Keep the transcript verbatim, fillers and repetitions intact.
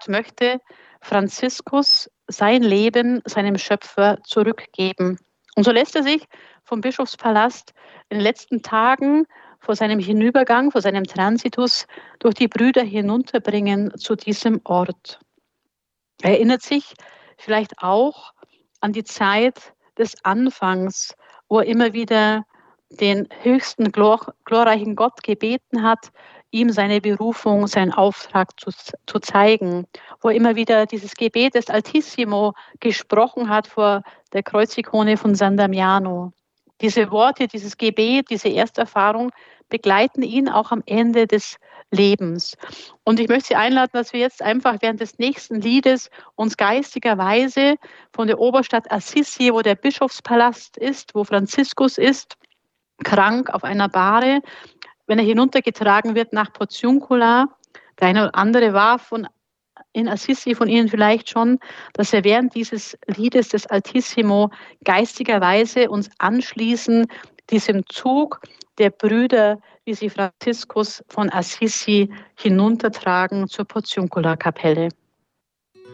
Gott möchte Franziskus sein Leben seinem Schöpfer zurückgeben. Und so lässt er sich vom Bischofspalast in den letzten Tagen vor seinem Hinübergang, vor seinem Transitus durch die Brüder hinunterbringen zu diesem Ort. Er erinnert sich vielleicht auch an die Zeit des Anfangs, wo er immer wieder den höchsten, glor- glorreichen Gott gebeten hat, ihm seine Berufung, seinen Auftrag zu, zu zeigen, wo er immer wieder dieses Gebet des Altissimo gesprochen hat vor der Kreuzikone von San Damiano. Diese Worte, dieses Gebet, diese Ersterfahrung begleiten ihn auch am Ende des Lebens. Und ich möchte Sie einladen, dass wir jetzt einfach während des nächsten Liedes uns geistigerweise von der Oberstadt Assisi, wo der Bischofspalast ist, wo Franziskus ist, krank auf einer Bahre, wenn er hinuntergetragen wird nach Portiuncula. Der eine oder andere war von in Assisi von Ihnen vielleicht schon, dass wir während dieses Liedes des Altissimo geistigerweise uns anschließen, diesem Zug der Brüder, wie sie Franziskus von Assisi hinuntertragen zur Portiuncula-Kapelle.